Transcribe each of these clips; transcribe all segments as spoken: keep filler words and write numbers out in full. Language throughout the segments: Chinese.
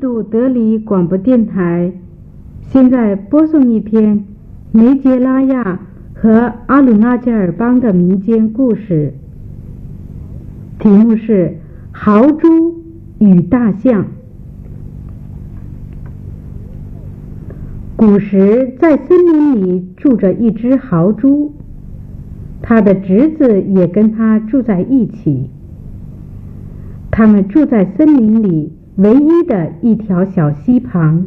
度德里广播电台现在播送一篇梅杰拉亚和阿鲁纳加尔邦的民间故事，题目是豪猪与大象。古时在森林里住着一只豪猪，他的侄子也跟他住在一起。他们住在森林里唯一的一条小溪旁。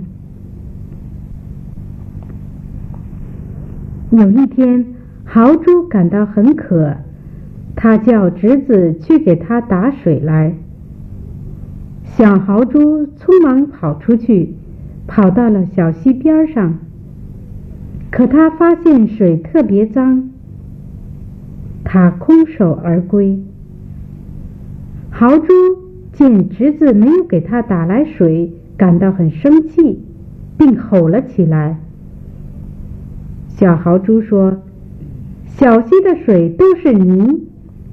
有一天，豪猪感到很渴，他叫侄子去给他打水来。小豪猪匆忙跑出去，跑到了小溪边上，可他发现水特别脏，他空手而归。豪猪见侄子没有给他打来水，感到很生气，并吼了起来。小豪猪说：“小溪的水都是泥。”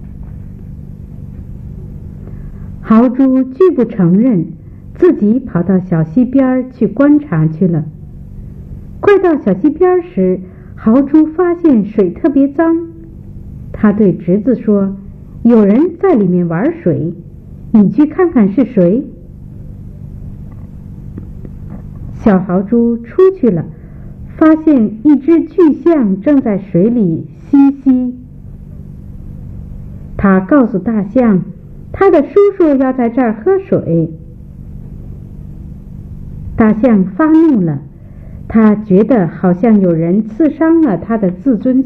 豪猪拒不承认，自己跑到小溪边去观察去了。快到小溪边时，豪猪发现水特别脏，他对侄子说：“有人在里面玩水，你去看看是谁。”小豪猪出去了，发现一只巨象正在水里嬉戏。他告诉大象，他的叔叔要在这儿喝水。大象发怒了，他觉得好像有人刺伤了他的自尊